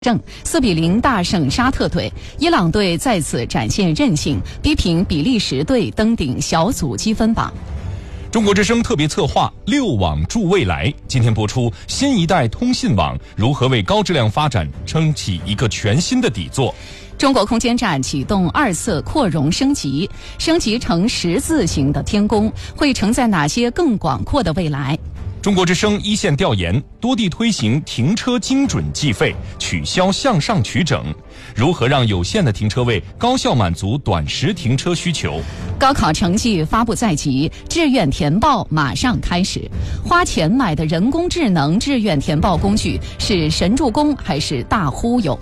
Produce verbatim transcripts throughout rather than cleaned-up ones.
胜四比零大胜沙特队，伊朗队再次展现韧性，逼平比利时队登顶小组积分榜。 中国之声特别策划六网助未来，今天播出新一代通信网如何为高质量发展撑起一个全新的底座。 中国空间站启动二次扩容升级，升级成十字形的天宫，会承载哪些更广阔的未来？ 中国之声一线调研，多地推行停车精准计费，取消向上取整，如何让有限的停车位高效满足短时停车需求？ 高考成绩发布在即，志愿填报马上开始。花钱买的人工智能志愿填报工具是神助攻还是大忽悠？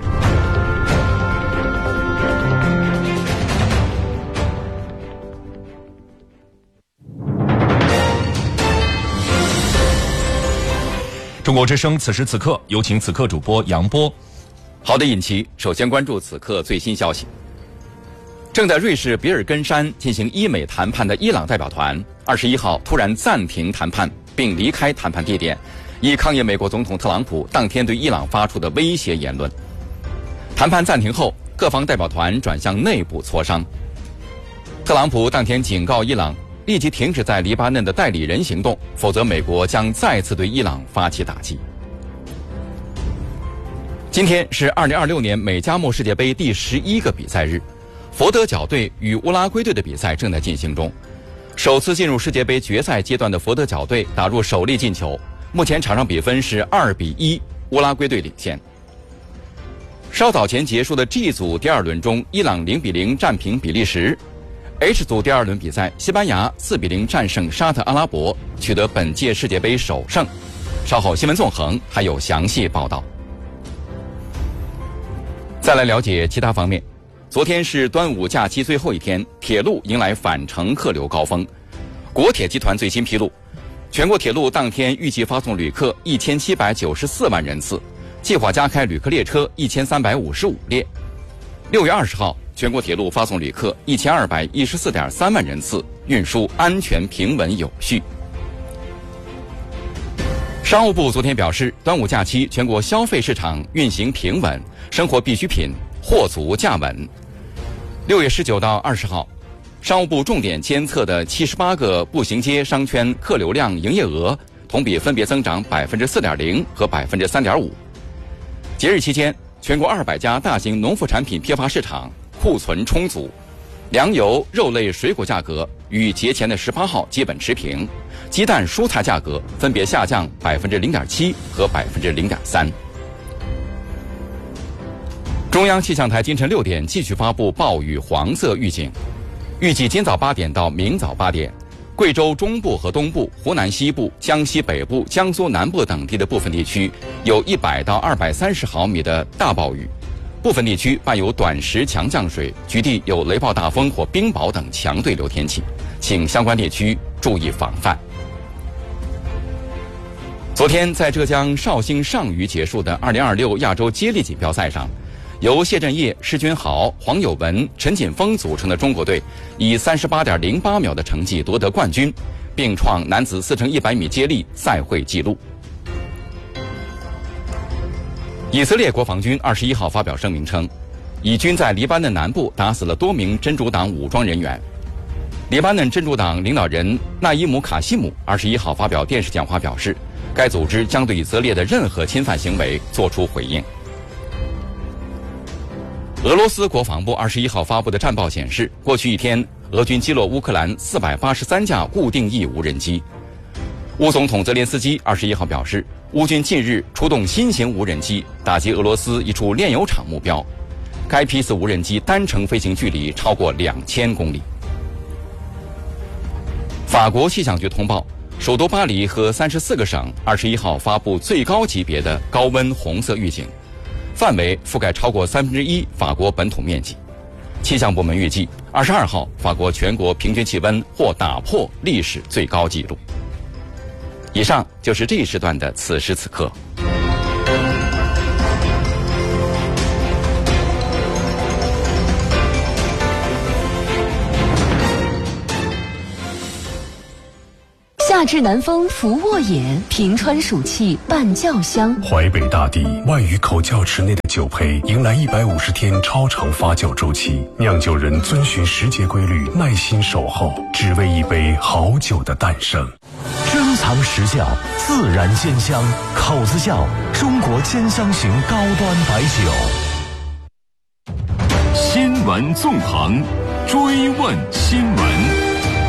中国之声此时此刻，有请此刻主播杨波。 好的，尹奇，首先关注此刻最新消息。正在瑞士比尔根山进行伊美谈判的伊朗代表团，二十一号突然暂停谈判，并离开谈判地点，以抗议美国总统特朗普当天对伊朗发出的威胁言论。谈判暂停后，各方代表团转向内部磋商。特朗普当天警告伊朗，立即停止在黎巴嫩的代理人行动，否则美国将再次对伊朗发起打击。今天是二零二六年美加墨世界杯第十一个比赛日，佛得角队与乌拉圭队的比赛正在进行中。首次进入世界杯决赛阶段的佛得角队打入首粒进球，目前场上比分是二比一，乌拉圭队领先。稍早前结束的 G 组第二轮中，伊朗零比零战平比利时。H 组第二轮比赛，西班牙四比零战胜沙特阿拉伯，取得本届世界杯首胜。稍后新闻纵横还有详细报道。再来了解其他方面。昨天是端午假期最后一天，铁路迎来返程客流高峰。国铁集团最新披露，全国铁路当天预计发送旅客一千七百九十四万人次，计划加开旅客列车一千三百五十五列。六月二十号。全国铁路发送旅客一千二百一十四点三万人次，运输安全平稳有序。商务部昨天表示，端午假期全国消费市场运行平稳，生活必需品货足价稳。六月十九到二十号，商务部重点监测的七十八个步行街商圈客流量营业额同比分别增长百分之四点零和百分之三点五。节日期间，全国二百家大型农副产品批发市场库存充足，粮油、肉类、水果价格与节前的十八号基本持平，鸡蛋、蔬菜价格分别下降百分之零点七和百分之零点三。中央气象台今晨六点继续发布暴雨黄色预警，预计今早八点到明早八点，贵州中部和东部、湖南西部、江西北部、江苏南部等地的部分地区有一百到二百三十毫米的大暴雨。部分地区伴有短时强降水，局地有雷暴大风或冰雹等强对流天气，请相关地区注意防范。昨天在浙江绍兴上虞结束的二零二六亚洲接力锦标赛上，由谢震业、施君豪、黄有文、陈锦锋组成的中国队以三十八点零八秒的成绩夺得冠军，并创男子四乘一百米接力赛会纪录。以色列国防军二十一号发表声明称，以军在黎巴嫩南部打死了多名真主党武装人员。黎巴嫩真主党领导人纳伊姆卡西姆二十一号发表电视讲话表示，该组织将对以色列的任何侵犯行为作出回应。俄罗斯国防部二十一号发布的战报显示，过去一天，俄军击落乌克兰四百八十三架固定翼无人机。乌总统泽连斯基二十一号表示，乌军近日出动新型无人机打击俄罗斯一处炼油厂目标，该批次无人机单程飞行距离超过两千公里。法国气象局通报，首都巴黎和三十四个省二十一号发布最高级别的高温红色预警，范围覆盖超过三分之一法国本土面积。气象部门预计，二十二号法国全国平均气温或打破历史最高纪录。以上就是这一时段的此时此刻。 下大致南风拂沃野，平川暑气伴酱香。 淮北大地万余口窖池内的酒胚迎来一百五十天超长发酵周期，酿酒人遵循时节规律，耐心守候，只为一杯好酒的诞生。 珍藏实窖，自然鲜香，口子窖，中国兼香型高端白酒。 新闻纵横，追问新闻。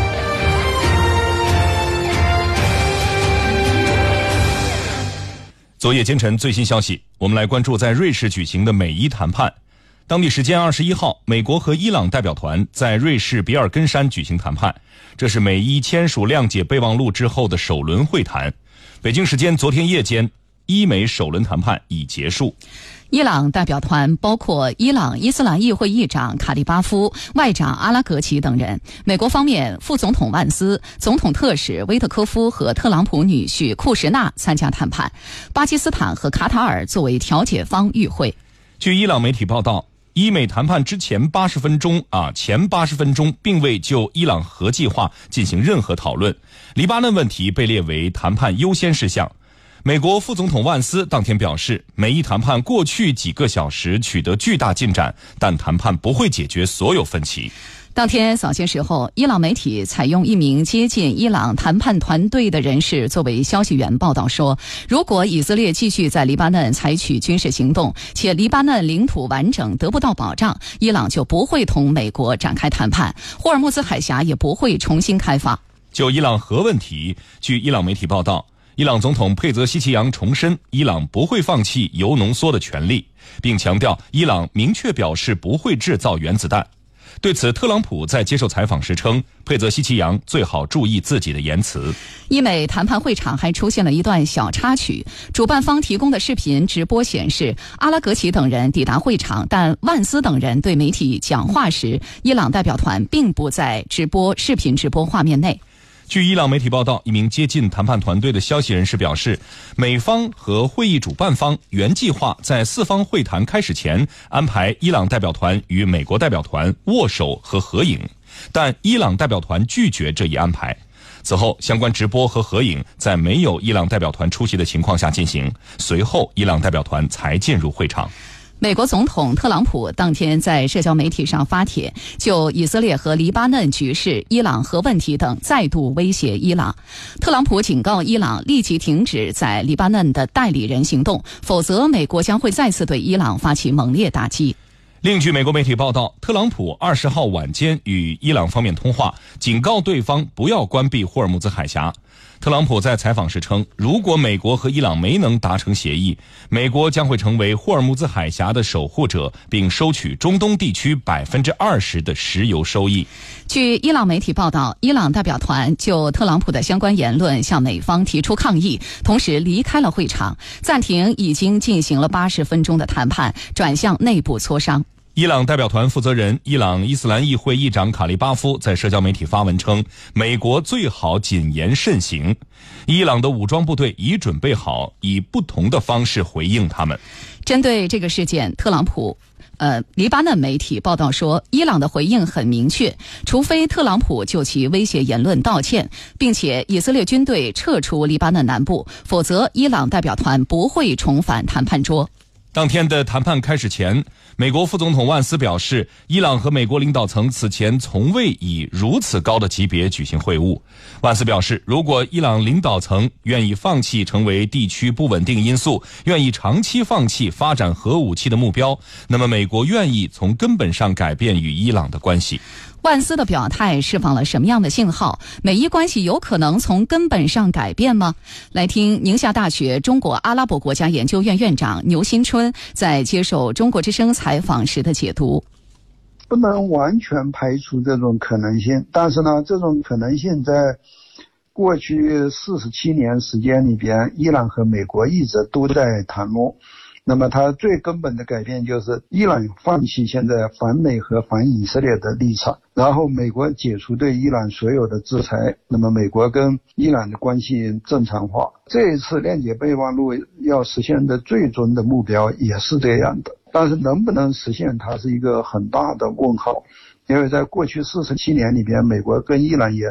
昨夜今晨最新消息，我们来关注在瑞士举行的美伊谈判。当地时间二十一号，美国和伊朗代表团在瑞士比尔根山举行谈判，这是美伊签署谅解备忘录之后的首轮会谈。北京时间昨天夜间，伊美首轮谈判已结束。 伊朗代表团包括伊朗伊斯兰议会议长卡利巴夫、外长阿拉格齐等人。美国方面，副总统万斯、总统特使威特科夫和特朗普女婿库什纳参加谈判。巴基斯坦和卡塔尔作为调解方与会。 据伊朗媒体报道，伊美谈判之前八十分钟啊，前八十分钟并未就伊朗核计划进行任何讨论。黎巴嫩问题被列为谈判优先事项。美国副总统万斯当天表示，美伊谈判过去几个小时取得巨大进展，但谈判不会解决所有分歧。 当天早些时候，伊朗媒体采用一名接近伊朗谈判团队的人士作为消息源报道说，如果以色列继续在黎巴嫩采取军事行动，且黎巴嫩领土完整得不到保障，伊朗就不会同美国展开谈判，霍尔木兹海峡也不会重新开放。 就伊朗核问题，据伊朗媒体报道，伊朗总统佩泽希奇扬重申，伊朗不会放弃铀浓缩的权利，并强调伊朗明确表示不会制造原子弹。对此，特朗普在接受采访时称，佩泽希奇扬最好注意自己的言辞。 伊美谈判会场还出现了一段小插曲，主办方提供的视频直播显示，阿拉格齐等人抵达会场，但万斯等人对媒体讲话时，伊朗代表团并不在直播视频直播画面内。 据伊朗媒体报道，一名接近谈判团队的消息人士表示，美方和会议主办方原计划在四方会谈开始前安排伊朗代表团与美国代表团握手和合影，但伊朗代表团拒绝这一安排。此后，相关直播和合影在没有伊朗代表团出席的情况下进行，随后伊朗代表团才进入会场。 美国总统特朗普当天在社交媒体上发帖，就以色列和黎巴嫩局势、伊朗核问题等再度威胁伊朗。特朗普警告伊朗立即停止在黎巴嫩的代理人行动，否则美国将会再次对伊朗发起猛烈打击。 另据美国媒体报道，特朗普二十号晚间与伊朗方面通话，警告对方不要关闭霍尔木兹海峡。特朗普在采访时称，如果美国和伊朗没能达成协议，美国将会成为霍尔木兹海峡的守护者，并收取中东地区百分之二十的石油收益。 据伊朗媒体报道，伊朗代表团就特朗普的相关言论向美方提出抗议，同时离开了会场，暂停已经进行了八十分钟的谈判，转向内部磋商。 伊朗代表团负责人、伊朗伊斯兰议会议长卡利巴夫在社交媒体发文称，美国最好谨言慎行，伊朗的武装部队已准备好以不同的方式回应他们。 针对这个事件，特朗普呃，黎巴嫩媒体报道说，伊朗的回应很明确，除非特朗普就其威胁言论道歉，并且以色列军队撤出黎巴嫩南部，否则伊朗代表团不会重返谈判桌。 当天的谈判开始前，美国副总统万斯表示，伊朗和美国领导层此前从未以如此高的级别举行会晤。万斯表示，如果伊朗领导层愿意放弃成为地区不稳定因素，愿意长期放弃发展核武器的目标，那么美国愿意从根本上改变与伊朗的关系。 万斯的表态释放了什么样的信号？美伊关系有可能从根本上改变吗？来听宁夏大学中国阿拉伯国家研究院院长牛新春在接受中国之声采访时的解读。 不能完全排除这种可能性，但是呢，这种可能性在过去四十七年时间里边，伊朗和美国一直都在谈论。那么它最根本的改变就是伊朗放弃现在反美和反以色列的立场，然后美国解除对伊朗所有的制裁，那么美国跟伊朗的关系正常化。这一次谅解备忘录要实现的最终的目标也是这样的，但是能不能实现它是一个很大的问号，因为在过去四十七年里边，美国跟伊朗也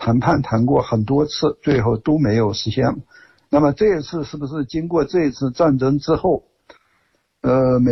谈判谈过很多次，最后都没有实现。那么这一次是不是经过这一次战争之后，呃，美